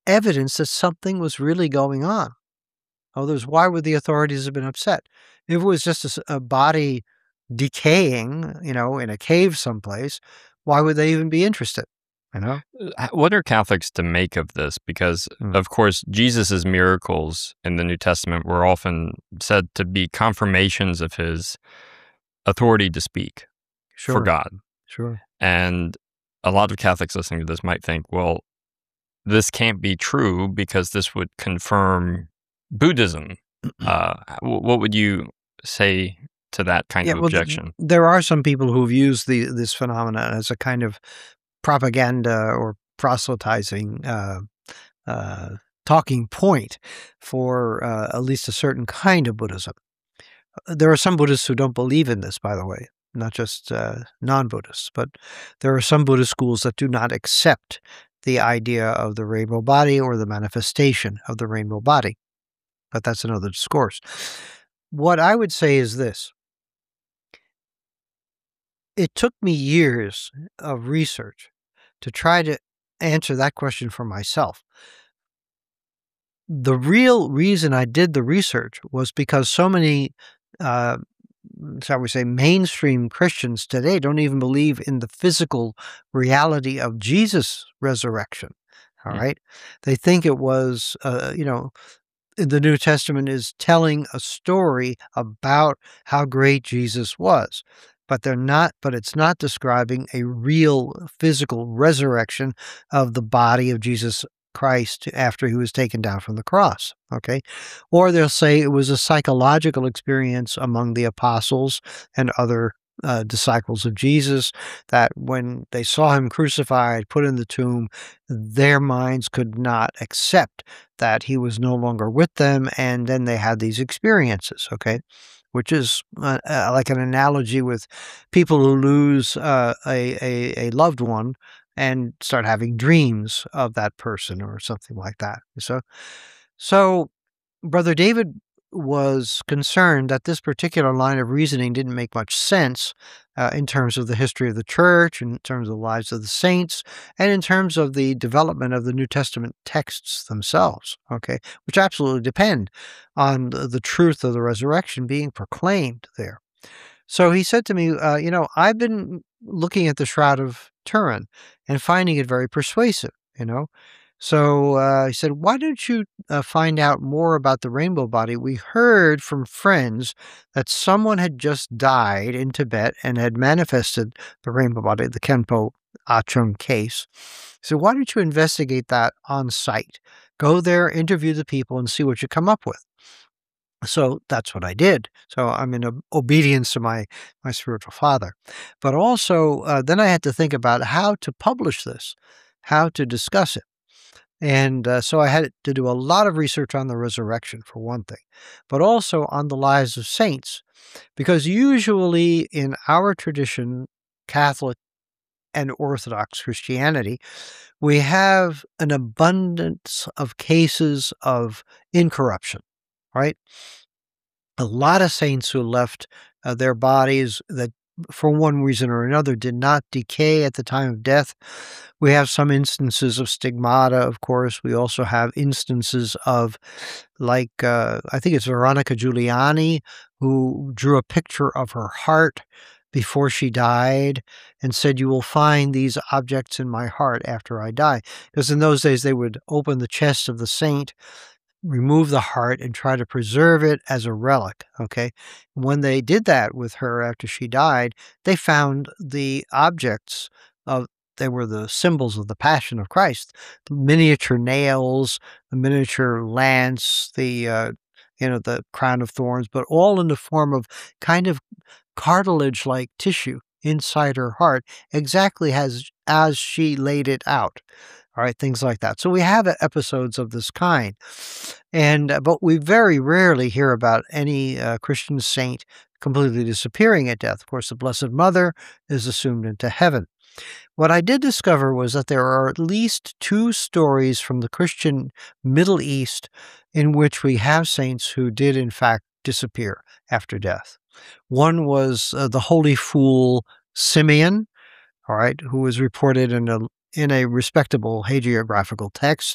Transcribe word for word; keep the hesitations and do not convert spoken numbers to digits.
evidence that something was really going on. Others, why would the authorities have been upset? If it was just a, s- a body decaying, you know, in a cave someplace, why would they even be interested? You know? Uh, What are Catholics to make of this? Because, Mm. of course, Jesus' miracles in the New Testament were often said to be confirmations of his authority to speak for Sure, God. sure. And a lot of Catholics listening to this might think, well, this can't be true because this would confirm Buddhism. Uh, wh- what would you say to that kind Yeah, of well, th- objection? there are some people who've used the this phenomenon as a kind of propaganda or proselytizing uh, uh, talking point for uh, at least a certain kind of Buddhism. Uh, There are some Buddhists who don't believe in this, by the way, not just uh, non-Buddhists, but there are some Buddhist schools that do not accept the idea of the rainbow body or the manifestation of the rainbow body. But that's another discourse. What I would say is this. It took me years of research to try to answer that question for myself. The real reason I did the research was because so many, uh, shall we say, mainstream Christians today don't even believe in the physical reality of Jesus' resurrection. All Hmm. right. They think it was, uh, you know, the New Testament is telling a story about how great Jesus was. But they're not, but it's not describing a real physical resurrection of the body of Jesus Christ after he was taken down from the cross. Okay. Or they'll say it was a psychological experience among the apostles and other uh, disciples of Jesus, that when they saw him crucified, put in the tomb, their minds could not accept that he was no longer with them, and then they had these experiences, okay? Which is uh, uh, like an analogy with people who lose uh, a, a a loved one and start having dreams of that person or something like that. So, so Brother David was concerned that this particular line of reasoning didn't make much sense uh, in terms of the history of the church, in terms of the lives of the saints, and in terms of the development of the New Testament texts themselves, okay, which absolutely depend on the, the truth of the resurrection being proclaimed there. So he said to me, uh, You know, I've been looking at the Shroud of Turin and finding it very persuasive, you know. So uh, he said, Why don't you uh, find out more about the rainbow body? We heard from friends that someone had just died in Tibet and had manifested the rainbow body, the Kenpo Achung case. So why don't you investigate that on site? Go there, interview the people, and see what you come up with. So that's what I did. So I'm in ob- obedience to my my spiritual father. But also, uh, then I had to think about how to publish this, how to discuss it. And uh, so I had to do a lot of research on the resurrection, for one thing, but also on the lives of saints. Because usually in our tradition, Catholic and Orthodox Christianity, we have an abundance of cases of incorruption, right? A lot of saints who left uh, their bodies that for one reason or another did not decay at the time of death. We have some instances of stigmata, of course. We also have instances of, like, uh, I think it's Veronica Giuliani, who drew a picture of her heart before she died and said, You will find these objects in my heart after I die. Because in those days, they would open the chest of the saint, remove the heart, and try to preserve it as a relic, okay? When they did that with her after she died, they found the objects of they were the symbols of the Passion of Christ, the miniature nails, the miniature lance, the, uh, you know, the crown of thorns, but all in the form of kind of cartilage-like tissue inside her heart, exactly as as she laid it out. All right, things like that. So we have e episodes of this kind, and, uh, but we very rarely hear about any, uh, Christian saint completely disappearing at death. Of course, the Blessed Mother is assumed into heaven. What I did discover was that there are at least two stories from the Christian Middle East in which we have saints who did, in fact, disappear after death. One was, uh, the holy fool Simeon, all right, who was reported in a in a respectable hagiographical text